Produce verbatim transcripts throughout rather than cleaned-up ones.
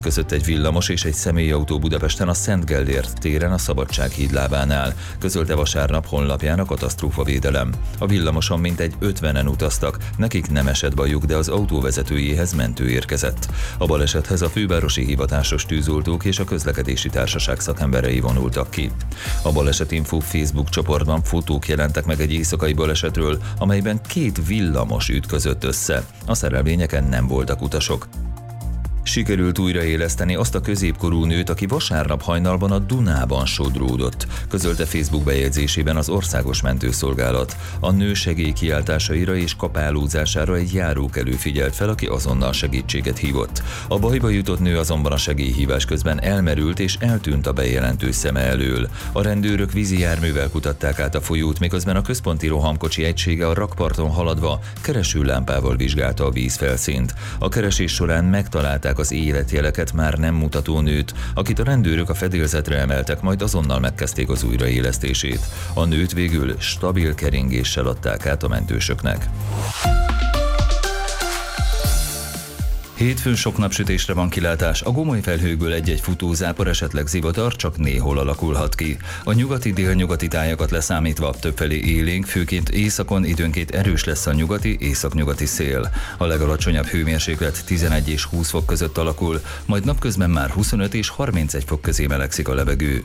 Között egy villamos és egy személyautó Budapesten a Szent Gellért téren a Szabadsághíd lábánál, közölte vasárnap honlapján a katasztrófavédelem. A villamoson mintegy ötvenen utaztak, nekik nem esett bajuk, de az autó vezetőjéhez mentő érkezett. A balesethez a fővárosi hivatásos tűzoltók és a közlekedési társaság szakemberei vonultak ki. A Balesetinfo Facebook csoportban fotók jelentek meg egy éjszakai balesetről, amelyben két villamos ütközött össze. A szerelvényeken nem voltak utasok. Sikerült újraéleszteni azt a középkorú nőt, aki vasárnap hajnalban a Dunában sodródott, közölte Facebook bejegyzésében az Országos Mentőszolgálat. A nő segélykiáltásaira és kapálózására egy járókelő figyelt fel, aki azonnal segítséget hívott. A bajba jutott nő azonban a segélyhívás közben elmerült és eltűnt a bejelentő szeme elől. A rendőrök vízi járművel kutatták át a folyót, miközben a központi rohamkocsi egysége a rakparton haladva keresőlámpával vizsgálta a vízfelszínt. A keresés során megtalálták az életjeleket már nem mutató nőt, akit a rendőrök a fedélzetre emeltek, majd azonnal megkezdték az újraélesztését. A nőt végül stabil keringéssel adták át a mentősöknek. Hétfőn sok napsütésre van kilátás, a gomoly felhőkből egy-egy futózápor, esetleg zivatar csak néhol alakulhat ki. A nyugati-délnyugati tájakat leszámítva többfelé élénk, főként északon időnként erős lesz a nyugati, északnyugati szél. A legalacsonyabb hőmérséklet tizenegy és húsz fok között alakul, majd napközben már huszonöt és harmincegy fok közé melegszik a levegő.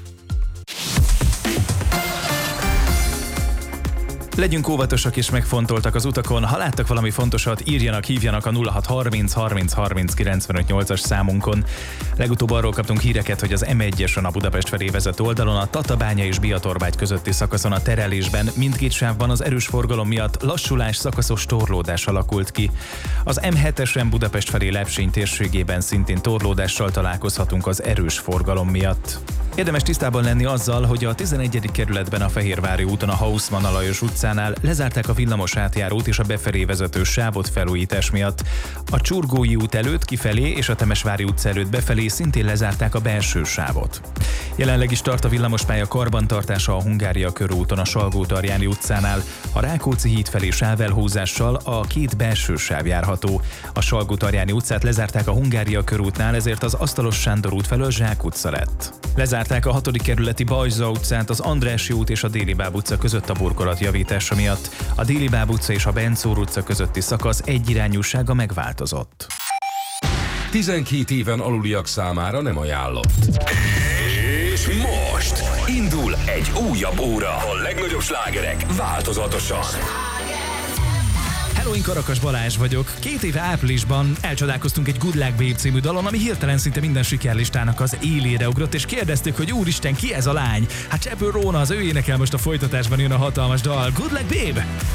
Legyünk óvatosak és megfontoltak az utakon. Ha láttak valami fontosat, írjanak, hívjanak a nulla hat harminc harminc harminc kilencvenöt nyolcas számunkon. Legutóbb arról kaptunk híreket, hogy az em egyesen a Budapest felé vezető oldalon a Tatabánya és Biatorbágy közötti szakaszon a terelésben mindkét sávban az erős forgalom miatt lassulás, szakaszos torlódás alakult ki. Az em hetesen Budapest felé Lepsény térségében szintén torlódással találkozhatunk az erős forgalom miatt. Érdemes tisztában lenni azzal, hogy a tizenegyedik kerületben a Fehérvári úton a Haussmann Lajos utcánál lezárták a villamos átjárót és a befelé vezető sávot felújítás miatt. A Csurgói út előtt kifelé és a Temesvári utca előtt befelé szintén lezárták a belső sávot. Jelenleg is tart a villamospálya karbantartása a Hungária körúton a Salgótarjáni utcánál. A Rákóczi híd felé sávelhúzással a két belső sáv járható. A Salgótarjáni utcát lezárták a Hungária körútnál, ezért az Asztalos Sándor út felől Zsák utca lett. Lezárták a hatodik kerületi Bajza utcát az Andrássy út és a Déli Báb utca között a burkolat javítása miatt. A Déli Báb utca és a Bencór utca közötti szakasz egyirányúsága megváltozott. tizenkét éven aluliak számára nem ajánlott. És most indul egy újabb óra. A legnagyobb slágerek változatosan. Hello, én Karakas Balázs vagyok. Két éve áprilisban elcsodálkoztunk egy Good Luck Babe című dalon, ami hirtelen szinte minden sikerlistának az élére ugrott, és kérdeztük, hogy úristen, ki ez a lány? Hát Csepő Róna, az ő énekel most a folytatásban, jön a hatalmas dal. Good Luck Babe!